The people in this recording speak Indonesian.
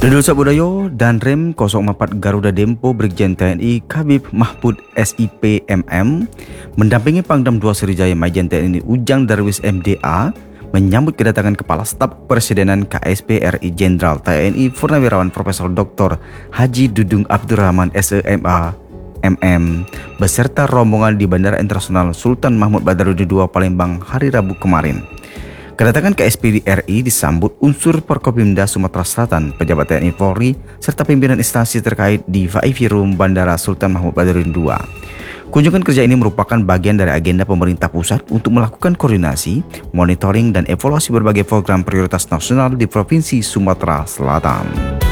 Dudul Sabudayo dan Rem 04 Garuda Dempo Brigjen TNI Kabib Mahfud SIP MM mendampingi Pangdam 2 Sriwijaya Majen TNI Ujang Darwis MDA menyambut kedatangan Kepala Staf Kepresidenan KSP RI Jenderal TNI Purnawirawan Profesor Dr. Haji Dudung Abdurrahman SEMA MM beserta rombongan di Bandara Internasional Sultan Mahmud Badarudin II Palembang hari Rabu kemarin. Kedatangan KSP RI disambut unsur Forkopimda Sumatera Selatan, pejabat TNI Polri, serta pimpinan instansi terkait di VIP Room Bandara Sultan Mahmud Badarudin II. Kunjungan kerja ini merupakan bagian dari agenda pemerintah pusat untuk melakukan koordinasi, monitoring, dan evaluasi berbagai program prioritas nasional di Provinsi Sumatera Selatan.